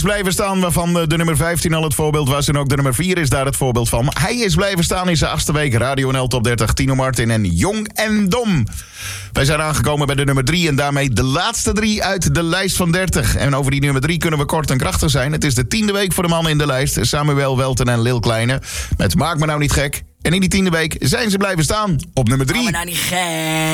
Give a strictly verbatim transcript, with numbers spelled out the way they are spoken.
blijven staan, waarvan de nummer vijftien al het voorbeeld was. En ook de nummer vier is daar het voorbeeld van. Hij is blijven staan in zijn achtste week. Radio N L Top dertig, Tino Martin en Jong en Dom. Wij zijn aangekomen bij de nummer drie en daarmee de laatste drie uit de lijst van dertig. En over die nummer drie kunnen we kort en krachtig zijn. Het is de tiende week voor de mannen in de lijst. Samuel Welten en Lil Kleine. Met Maak me nou niet gek. En in die tiende week zijn ze blijven staan op nummer drie. Maak me nou niet gek.